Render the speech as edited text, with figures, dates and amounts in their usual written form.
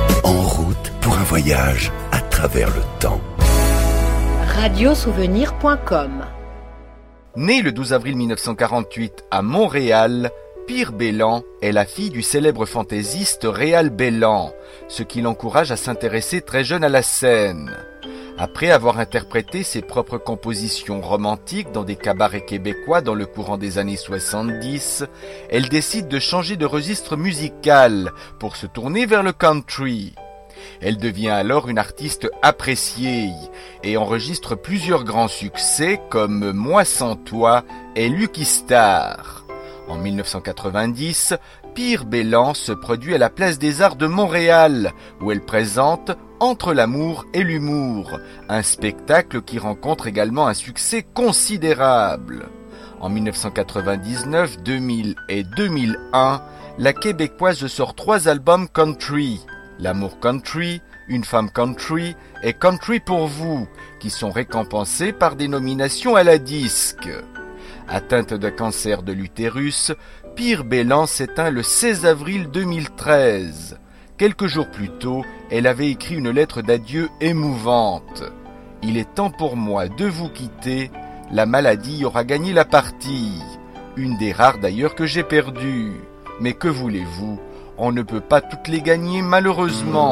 En route pour un voyage à travers le temps. Radiosouvenir.com. Née le 12 avril 1948 à Montréal, Pire Bellan est la fille du célèbre fantaisiste Réal Bellan, ce qui l'encourage à s'intéresser très jeune à la scène. Après avoir interprété ses propres compositions romantiques dans des cabarets québécois dans le courant des années 70, elle décide de changer de registre musical pour se tourner vers le country. Elle devient alors une artiste appréciée et enregistre plusieurs grands succès comme Moi sans toi et Lucky Star. En 1990, Pire Bellan se produit à la Place des Arts de Montréal, où elle présente Entre l'amour et l'humour, un spectacle qui rencontre également un succès considérable. En 1999, 2000 et 2001, la Québécoise sort 3 albums country, L'amour country, Une femme country et Country pour vous, qui sont récompensés par des nominations à la disque. Atteinte d'un cancer de l'utérus, Pire Bellan s'éteint le 16 avril 2013. Quelques jours plus tôt, elle avait écrit une lettre d'adieu émouvante. « Il est temps pour moi de vous quitter, la maladie aura gagné la partie. Une des rares d'ailleurs que j'ai perdues. Mais que voulez-vous ? On ne peut pas toutes les gagner malheureusement. »